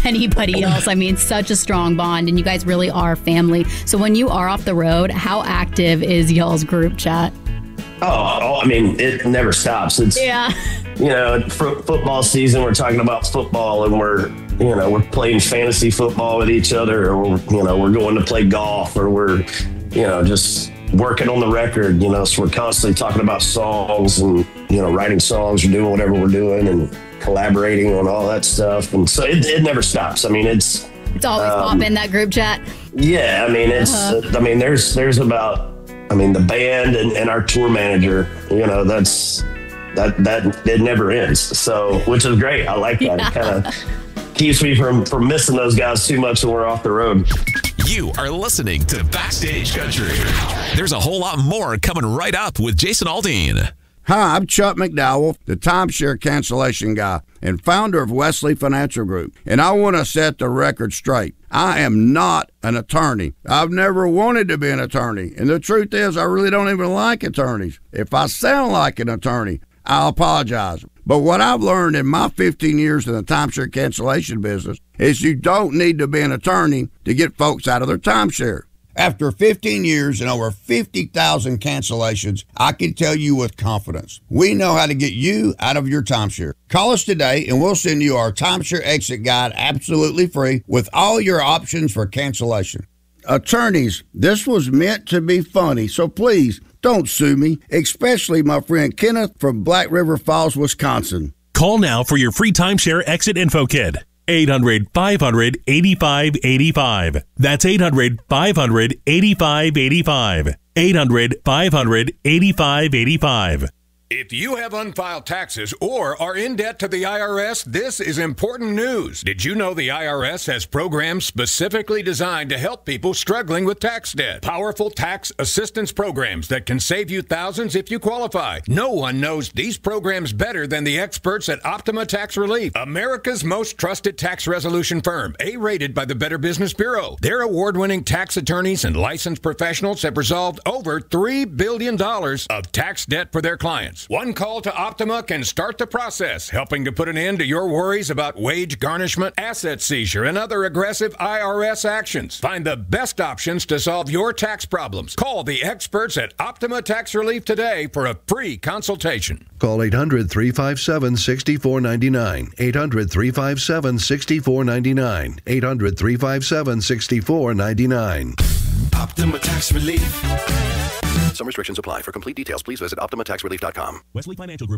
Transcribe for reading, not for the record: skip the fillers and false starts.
anybody else. I mean, such a strong bond, and you guys really are family. So when you are off the road, how active is y'all's group chat? I mean, it never stops. It's, football season, we're talking about football, and we're playing fantasy football with each other, or we're going to play golf, or we're, just working on the record, so we're constantly talking about songs and, writing songs or doing whatever we're doing and collaborating on all that stuff. And so it never stops. I mean, it's always popping, that group chat. Yeah. I mean, there's about, the band and our tour manager, that it never ends. So, which is great. I like that. Yeah. It kind of keeps me from missing those guys too much when we're off the road. You are listening to Backstage Country. There's a whole lot more coming right up with Jason Aldean. Hi, I'm Chuck McDowell, the timeshare cancellation guy and founder of Wesley Financial Group, and I want to set the record straight. I am not an attorney. I've never wanted to be an attorney, and the truth is I really don't even like attorneys. If I sound like an attorney, I'll apologize. But what I've learned in my 15 years in the timeshare cancellation business is you don't need to be an attorney to get folks out of their timeshare. After 15 years and over 50,000 cancellations, I can tell you with confidence, we know how to get you out of your timeshare. Call us today and we'll send you our timeshare exit guide absolutely free with all your options for cancellation. Attorneys, this was meant to be funny, so please don't sue me, especially my friend Kenneth from Black River Falls, Wisconsin. Call now for your free timeshare exit info kit. 800-500-8585. That's 800-500-8585. 800-500-8585. If you have unfiled taxes or are in debt to the IRS, this is important news. Did you know the IRS has programs specifically designed to help people struggling with tax debt? Powerful tax assistance programs that can save you thousands if you qualify. No one knows these programs better than the experts at Optima Tax Relief, America's most trusted tax resolution firm, A-rated by the Better Business Bureau. Their award-winning tax attorneys and licensed professionals have resolved over $3 billion of tax debt for their clients. One call to Optima can start the process, helping to put an end to your worries about wage garnishment, asset seizure, and other aggressive IRS actions. Find the best options to solve your tax problems. Call the experts at Optima Tax Relief today for a free consultation. Call 800-357-6499. 800-357-6499. 800-357-6499. Optima Tax Relief. Some restrictions apply. For complete details, please visit OptimaTaxRelief.com. Wesley Financial Group.